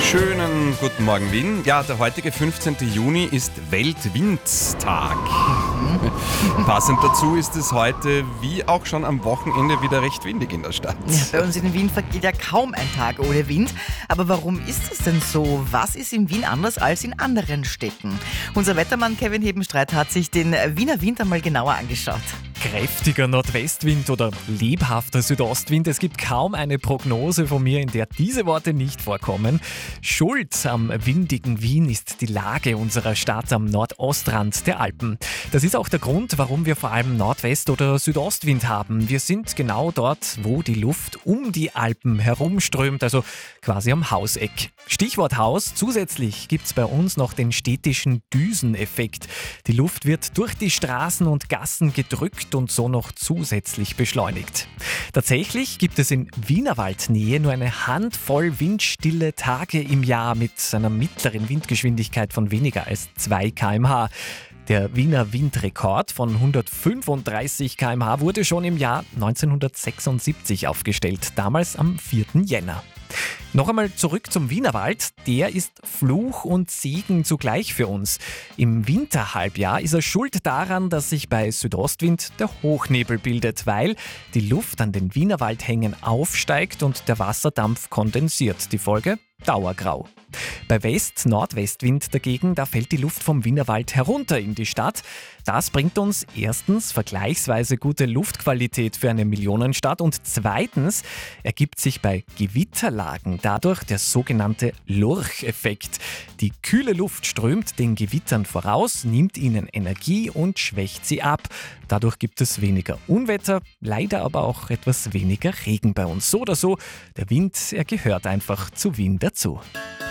Schönen guten Morgen, Wien. Ja, der heutige 15. Juni ist Weltwindtag. Passend dazu ist es heute, wie auch schon am Wochenende, wieder recht windig in der Stadt. Ja, bei uns in Wien vergeht ja kaum ein Tag ohne Wind. Aber warum ist das denn so? Was ist in Wien anders als in anderen Städten? Unser Wettermann Kevin Hebenstreit hat sich den Wiener Wind einmal genauer angeschaut. Kräftiger Nordwestwind oder lebhafter Südostwind. Es gibt kaum eine Prognose von mir, in der diese Worte nicht vorkommen. Schuld am windigen Wien ist die Lage unserer Stadt am Nordostrand der Alpen. Das ist auch der Grund, warum wir vor allem Nordwest- oder Südostwind haben. Wir sind genau dort, wo die Luft um die Alpen herumströmt, also quasi am Hauseck. Stichwort Haus. Zusätzlich gibt es bei uns noch den städtischen Düseneffekt. Die Luft wird durch die Straßen und Gassen gedrückt und so noch zusätzlich beschleunigt. Tatsächlich gibt es in Wienerwaldnähe nur eine Handvoll windstille Tage im Jahr mit einer mittleren Windgeschwindigkeit von weniger als 2 km/h. Der Wiener Windrekord von 135 km/h wurde schon im Jahr 1976 aufgestellt, damals am 4. Jänner. Noch einmal zurück zum Wienerwald. Der ist Fluch und Segen zugleich für uns. Im Winterhalbjahr ist er schuld daran, dass sich bei Südostwind der Hochnebel bildet, weil die Luft an den Wienerwaldhängen aufsteigt und der Wasserdampf kondensiert. Die Folge? Dauergrau. Bei West-Nordwestwind dagegen, da fällt die Luft vom Wienerwald herunter in die Stadt. Das bringt uns erstens vergleichsweise gute Luftqualität für eine Millionenstadt und zweitens ergibt sich bei Gewitterlagen dadurch der sogenannte Lurch-Effekt. Die kühle Luft strömt den Gewittern voraus, nimmt ihnen Energie und schwächt sie ab. Dadurch gibt es weniger Unwetter, leider aber auch etwas weniger Regen bei uns. So oder so, der Wind, er gehört einfach zu Wien dazu.